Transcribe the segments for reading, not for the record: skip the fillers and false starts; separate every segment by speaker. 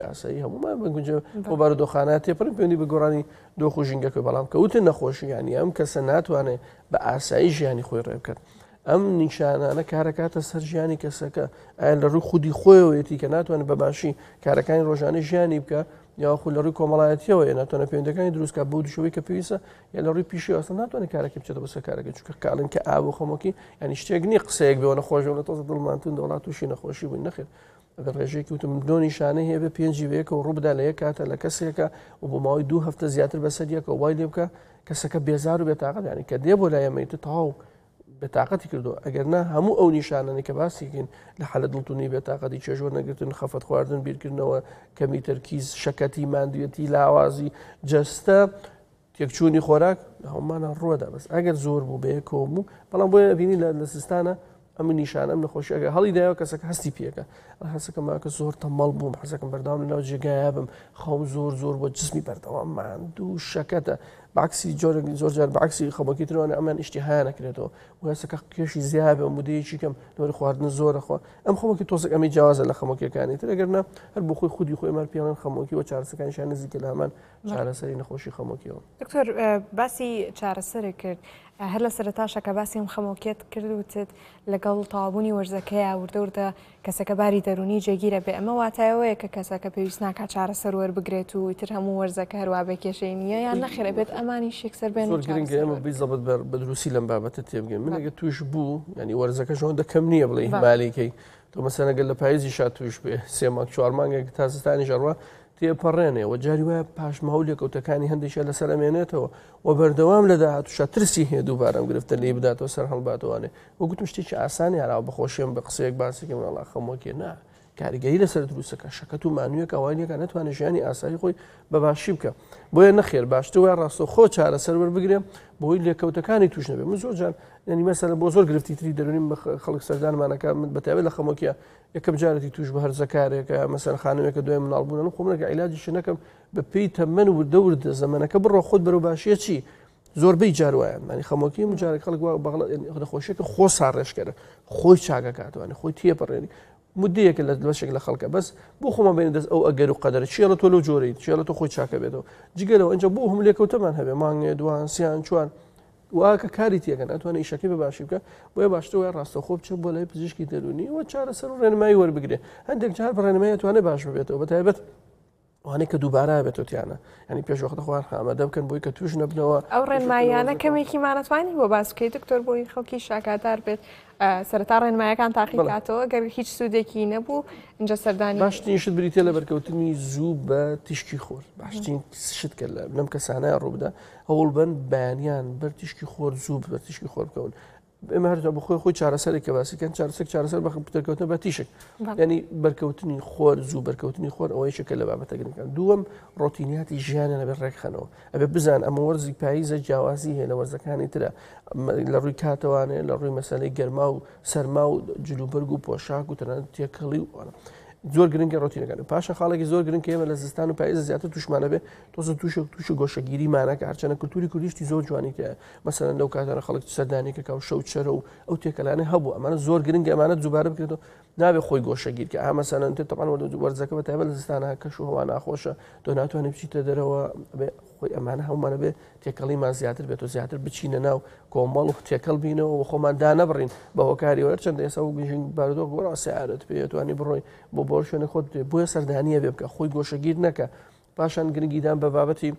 Speaker 1: یاسایی هەمومان بەگونجە بۆ بارودۆخانە تێپەڕن پێوەندی بە گۆڕانی دۆخ و ژینگەکە بەڵام کەوتە نەخۆشی ینی ئەم کەسە ناتوانێت بە ئاسایی ژیانی خۆی ڕێ بکات. ئەم نیشانانە کارەکاتە سەر ژیانی کەسەکە ئایا لە ڕووی خودی خۆیەوەیەتی کە ناتوانێت بە باشی کارەکانی ڕۆژانەی ژیانی بکە یاخو لە ڕووی کۆمەڵایەتیەوە ناتوانێت پەیوەندەکانی دروستکە بۆ دوشەوەی کە پێویستە یا لە ڕووی پیشی ئەوستا ناتوانێت کارێکی بچێتە بەسەر کارەکە چونکە کاڵن کە ئاو و خەمۆکی ینی شتێک نی قسەیەک بێەوە نەخۆشەوە لە تۆزە دڵمانتون دەوڵات تووشی نەخۆشی بووین نەخێت ئەگەر ڕێژەیەکی وتم دۆ نیشانەی هەیە بە پێنجی بەیەکە و ڕووبدا لە یەک کاتە لە کەسێکە و بۆ ماوەی 2 هەفتە زیاتر بەسەر یەکە وای لێ بکە کەسەکە بێزار و بێتاقەت ینی کە دێ بۆ لای ئەمەیت تەواو بێتاقەتی کردو ئەگەر نا هەموو ئەو نیشانانی کە باسیکەین لە حالە دڵتونی بێتاقەتی چێژوە نەگرتن خەفەت خواردن بیرکردنەوە کەمی تەرکیز شەکەتی ماندوێتی لاوازی جەستە تێکچوونی خۆراک هەمومانە ڕۆدا بەس ئەگەر زۆر بوو بەیە کۆبوو بەڵام بۆیە بینی لە سستانە ئەم نیشانە ئەم نەخۆشی ئەگەر هەڵی دایەوە کەسەکە هەستی پێکە هەسەکە ماکە زۆر تەمەڵ بووم حەزەکەم بەرداوام لەناو جێگایە بم خەم زۆر بۆ جسمی بەردەوام ماندوو شەکەتە باکسی زۆر جار باکسی خەمۆکی ترەوەە ئەمان ئیشتیها نەکرێتەوە و هەسەکە کێشی زیابە مودەیەکی کەم لەوەری خواردن زۆرەخوا ئەم خەمۆکی تۆزێک ئەمی جیاوازە لە خەمۆکیەکانی تر ئەگەرنا هەر بۆ خۆی خودی خۆی مار پیاڵەن خەمۆکی و چارەسەکانیشان نزیکە لە هەمان چارەسەری نەخۆشی خەمۆکیەوە.
Speaker 2: دکتۆر باسی چارەسەرێک کرد هەر لە سەرەتاشەکە باسی ئەم خەمۆکیت کرد وتت لەگەڵ تەواوبوونی وەرزەکەیە وردە کەسەکە باری دەرونی جێگیرە بێ ئەمە واتایەوەیە کە کەسەکە پێویست ناکات چارەسەر وەربگرێت و ئیتر هەموو وەرزەکە هەروە بە کێشەی نییە یان نەخێرە بێت ئەمانی شێکسەر بێن
Speaker 1: زۆر گرنگە ئێمە بیزەبەت بە دروستی لەم بابەتە تێبگەین من ئەگە توش بوو ینی وەرزەکە ژەوەندە کەم نییە بڵێ مالیکەی تۆ مەسەنە گەل لە پاییزی شات توش بێ 3 مانگ 4 مانگێک تا زستانی ژەڕوە تێپەڕێنێەوە جاری وایە پاش ماوە لێکەوتەکانی هەندێکە لەسەر ئەمێنێتەوە و بەردەوام لە داهاتووشە ترسی هەیە دووبارەم گرفتە لێ بداتەوە سەر هەڵباتەوانێ وە گوتم شتێکی ئاسانی هەراوە بەخۆشیێم بە قسەیەک باسیکەم وڵا خەمۆکێ نا کاریگەری لەسەر دروستەکە شەکەت و مانوویەک ئەوانیەکە ناتوانێت ژیانی ئاسایی خۆی بە باشی بکە بۆیە نەخێر باشتر وای ڕاستەوخۆ چارەسەر وەربگرێم بۆی لێکەوتەکانی توش نەبێ من زۆر جان ینی مەسەلە بۆ زۆر گرفتی تری دەرونیم بە خەڵک سەردانمانەکە بەتابێت لە خەمۆکیە یەکەم جارێتی توش بە هەرزەکارێکە مەسەر خانوویەکە دوای مناڵبوون خۆمەکە عیلاجیشی نەکەم بە پێی تەمەن و دەورد زەمانەکە بڕۆ خۆت بەرەو باشیە چی زۆربەی جاروایە ینی خەمۆکی مجارێک خەڵک نەخۆشیەکە خۆ ساڕێژکەرە خۆی چاکەکاتوانێ خۆی تێپەڕێنی مدەیەکە لە بەشێک لە خەڵکە بەس بۆ خۆمان بێنێ دەست ئەو ئەگەر و قەدەر چیە لە تۆ لەو جۆرەیت چیە لە تۆ خۆی چاکە بێتەوە جگەلەوە ئەنج بۆ هەم لێکەوتەمان هەبێ مانگێ دوان سییان چوان واکە کاری تێکەن ئەتوانێت ئیشەکەی بە باشی بکە بۆیە باشتر وای ڕاستەخۆ بچێت بۆ لای پزیشکی دەرونی و چارەسەر و ڕێنمایی وەربگرێ هەندێک جار بە ڕێنمایی ئەتوانێت باش ببێتەوە بەتایبەت وانەیە کە دووبارە بێتۆتیانە ینی پێش وەختە خوار ئامادە بکەن بۆی کە توش نەبنەوە
Speaker 2: ئەو ڕێنماییانە کەمێکی مانەتوانی بۆ باس بکەیت دکتۆر بۆی خەڵکی شاکاتار بێت سەرەتا ڕێنماییەکان تاقیکاتەوە گەر هیچ سوودێکی نەبوو اینجا سەردانی
Speaker 1: باشترین شت بریتە لە بەرکەوتنی زوو بە تیشکی خۆر باشترین شت کە لەم کەسانەیە ڕووبدا هەوڵ بن بەیانیان بەر تیشکی خۆر زوو بە تیشکی خۆر بکەون ئێمە هەر بە خۆی چارەسەرێک کە باسیکەن چارەسەر بە دەرکەوتنە بە تیشک ینی بەرکەوتنی خۆر زوو بەرکەوتنی خۆر ئەوەیشەکە لە بابەتە گرنگەکان دووەم ڕۆتینیاتی ژیانە بێت ڕێکخەنەوە ئەبێ بزان ئەمە وەرزی پاییزە جیاوازی هەیە لە وەرزەکانی ترە لە ڕووی کاتەوانێ لە ڕووی مەسەلەی گەرما و سەرما و جلوبەرگ و پۆشاک و تەنانەت تێکەڵی و زۆر گرنگە ڕۆتینەکان پاشە خاڵێکی زۆر گرنگ ئێمە لە زستان و پاییزە زیاتر توشمانە بێ تۆزە توش گۆشەگیریمانەکە هەرچەنە کولتوری کوردیشتی زۆر جوانی کە مەسەلەن لەو کاتانە خەڵک سەردانێکە کاو شەو چەرە و ئەو تێکەلانە هەبوو ئەمانە زۆر گرنگە ئەمانە دووبارە بکرێتەوە نابێ خۆی گۆشەگیر کە مەسەلەن تێ تەمان وەرزەکە بەتایبەت لە زستانە کەش و هەوا ناخۆشە تۆ ناتوانێت بچیتە دەرەوە خۆی ئەمانە هەمومانە بێ تێکەڵیمان زیاتر بێت و زیاتر بچینە ناو کۆمەڵ و تێکەڵ بینەوە و خۆمان دانەبڕین بە هۆکاری وەر چەندە ئێستا و گژین بارودۆخ گۆڕا سیارەت پێ توانی بڕۆی بۆ شوێنە خۆت بۆیە سەردانیە بێ بکە خۆی گۆشەگیر نەکە پاشان گرنگیدان بە بابەتی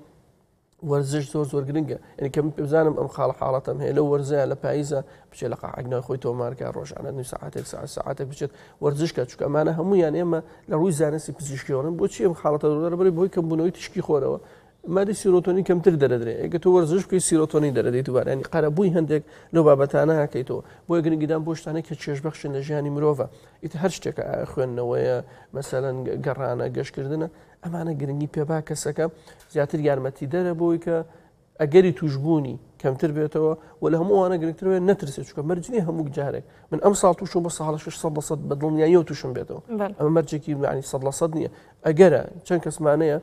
Speaker 1: وەرزش زۆر گرنگە یعنی کە من بزانم ئەم خاڵە حاڵەتەم هەیە لەو وەرزەیە لە پاییزە بچێت لە قاعگنای خۆی تۆمارکە ڕۆژانە نوی ساعاتێک بچێت وەرزشکە چونکە ئەمانە هەموویان ئێمە لە ڕووی زانستی پزیشکیەوەن بۆچی ئەم خاڵەتە دەبڕی بۆی کەمبوونەوەی تشکی خۆرەوە مادەی سیرۆتۆنی کەمتر دەردرێت ئەگە تۆ وەرزش بکەی سیرۆتۆنی دەردەیت و ینی قەرەبووی هەندێک لەو بابەتانە هەکەیتەوە بۆیە گرنگیدان بۆ شتانێک کە چێژبەخشن لە ژیانی مرۆڤە ئیتر هەر شتێکە خوێندنەوەیە مەسەلەن گەڕانە گەشتکردنە ئەمانە گرنگی پێبا کەسەکە زیاتر یارمەتی دەرە بۆی کە ئەگەری توشبوونی کەمتر بێتەوە و لە هەمووانە گرنگترەوە نەترسێت چونکە مەرجنی هەموو جارێک من ئەم ساڵ توشم بە ساڵ 600 بەدڵنیاییەوە توشم بێتەوە ئەمە مەرجێکی معنی 100% نییە ئەگەرە چەند کەسمانەیە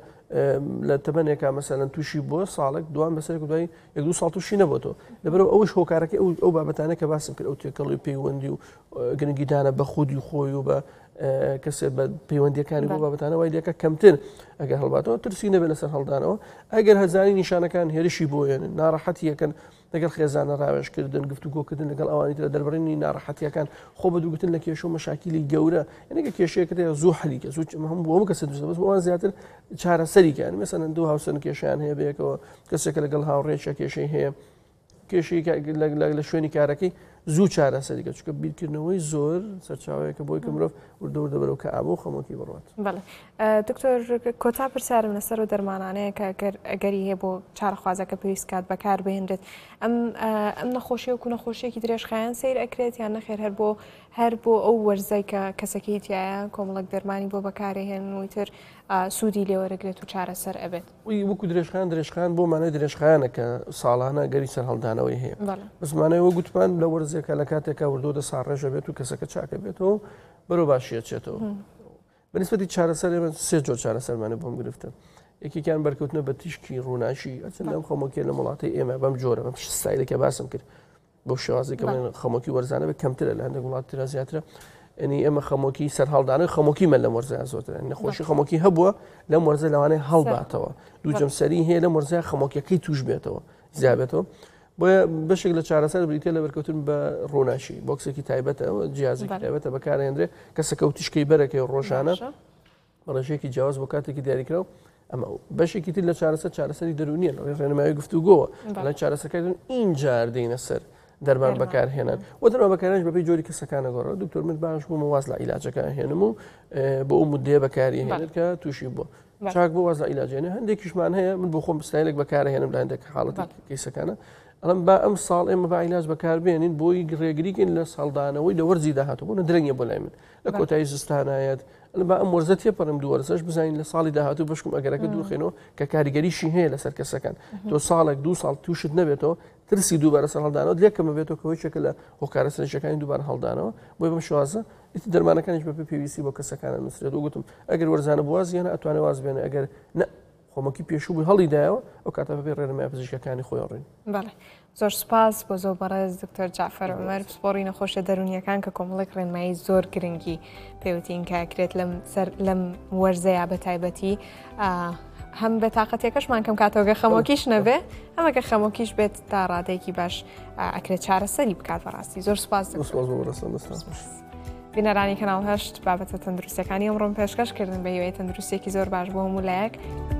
Speaker 1: لە تەمەنێکا مەسەلەن تووشی بۆ ساڵێک دوان بەسەرێک دوای 1-2 ساڵ تووشی نەبێتەوە لەبەرەوە ئەوش هۆکارەکە ئەو بابەتانە کە باسم کرد ئەو تێکەڵی پەیوەندی و گرنگیدانە بە خودی خۆی و بە کەسێ بە پەیوەندیەکانی بۆ بابەتانە وای لێکە کەمتر ئەگەر هەڵباتەوە ترسی نەبێت لەسەر هەڵدانەوە ئەگەر هەزانی نیشانەکان هێرشی بۆیێنن ناڕەحەتیەکەن لەگەڵ خێزانە ڕاوێژکردن گفتوگۆکردن لەگەڵ ئەوانی ترە دەربڕینی ناڕەحەتیەکان خۆ بەدووگوتن لە کێشە و مەشاکیلی گەورە یعنی کێشەیەکە زوو حەلیکە زوو هەموو بۆ کەسە دوست بەس بۆوان زیاتر چارەسەریکەن مەسەن دوو هاوسەر کێشیان هەیە بەیەکەوە کەسێکە لەگەڵ هاوڕێچە کێشەی هەیە کێشەی لە شوێنی کارەکەی زوو چارەسەریکە چونکە بیرکردنەوەی زۆر سەرچاوەیەکە بۆی کە مرۆڤ وردەوردە بەرەو کە ئابوو خەمۆکی بڕات.
Speaker 2: بەڵێ دکتۆر کۆتا پرسیارم لەسەر و دەرمانانەیە کە ئەگەری هەیە بۆ چارەخوازەکە پێویست کات بەکار بهێنرێت ئەم نەخۆشیە و نەخۆشیێکی درێژخایەن سیر ئەکرێت یان نەخێر هەر بۆ ئەو وەرزەی کە کەسەکەی تایە کۆمەڵک دەرمانی بۆ بەکارهێنن وتر سوودی لێوەرەگرێت و چارەسەر ئەبێت.
Speaker 1: وەکو درێژخان بۆ مانای درێژخایانە کە ساڵانە گەری سەر هەڵدانەوەی هەیە بەزمانەوە گوتمان لە وەرزێکە لە کاتێکە وردۆدە ساڕێژە بێت و کەسەکە چاکە بێتەوە بەرەو باشیەچێتەوە. بەنسبەتی چارەسەر ئێمە سێ جۆر چارەسەرمانە بۆم گرفتە. یەکێکیان بەرکەوتنە بە تیشکی ڕووناشی ئەچەند لەم خەمۆکیە لە وڵاتی ئێمە بەم جۆرە بەم ستایلێکە باسم کرد بۆ شێوازی کە خەمۆکی وەرزانە بە کەمترە لە هەندێک وڵات ترە زیاترە. ئەنی ئێمە خەمۆکی سەر هەڵدانە خەمۆکی من لە وەرزە زۆرترە نەخۆشی خەمۆکی هەبووە لەم وەرزە لەوانەیە هەڵباتەوە دوو جەمسەری هەیە لەم وەرزە خەمۆکیەکەی توش بێتەوە زیابێتەوە. بۆیە بەشێک لە چارەسەر بریتە لە بەرکەوتن بە ڕووناشی بۆکسێکی تایبەتەوە جیازێکی تایبەتە بەکارهێنرێ کەسەکە و تیشکەی بەرەکەی ڕۆژانە ڕێژەیەکی جیاواز بۆ کاتێکی دیاریکراوە ئەمە بەشێکی تر لە چارەسەری دەرونیە لە ڕێنمایی گفتوگۆوە لە چارەسەرەکەیتون ئینجار دێنە سەر دەرمان بەکارهێنان و دەرمان بەکارهێنش بەپێی جۆری کەسەکانە گۆڕەوە دکتۆر من باش بوومە واز لە عیلاجەکە هێنم و بۆ ئەو مودەیە بەکاری هێنێت کە تووشی بووە چاک بۆ واز لە عیلاجێنێ هەندێکیشمان هەیە من بۆ خۆم ستایلێک بەکارهێنم لە هەندێک حاڵەتی کەیسەکانە ئەڵم با ئەم ساڵ ئێمە بە عیلاج بەکاربێنین بۆی ڕێگریکەین لە ساڵدانەوەی لە وەرزی داهاتوو بۆ درەنگە بۆ لای من لە کۆتایی زستانایەت با ئەم وەرزە تێپەڕم دوو وەرزەش بزانین لە ساڵی داهاتوو بشکم ئەگەرەکە دووخێنەوە کە کاریگەریشی هەیە لەسەر کەسەکان تۆ ساڵێک دوو ساڵ تووشت نەبێتەوە ترسی دووبارە سەر هەڵدانەوە لێکەمە بێتەوە کە هۆیچێکە لە هۆکارە سەرنجەکانی دووبارە هەڵدانەوە بۆی بەم شوازە ئیتی دەرمانەکانیش بە پێویستی بۆ کەسەکانە نووسرێت و گوتم ئەگەر وەرزانە بوازیانە ئەتوانێت واز بێنە ئەگەر نە خۆمەکی پێشوو بووی هەڵیدایەوە ئەو کاتە بەپێی ڕێنمای پزیشکەکانی خۆی ڕێن.
Speaker 2: بەڵێ زۆر سوپاس بۆ زۆر بەڕێز دکتۆر جعفەر عومەر پسپۆڕی نەخۆشیە دەرونیەکان کە کۆمەڵێک ڕێنمایی زۆر گرنگی پێوتین کاکرێت لەم وەرزەیە بە تایبەتی هەم بە تااقەتێکەشمان کەم کاتەوەگە خەمۆکیش نەبێ ئەمەکە خەمۆکیش بێت تا ڕادێکی باش ئەکرێت چارەسەری بکات بەڕاستی زۆر سوپاس بینەرانی کەناڵ هەشت بابەتە تەندروستیەکانی ئەمڕۆم پێشکەشکردن بە هیوای تەندروستێکی زۆر باش بۆ هەموو لایەک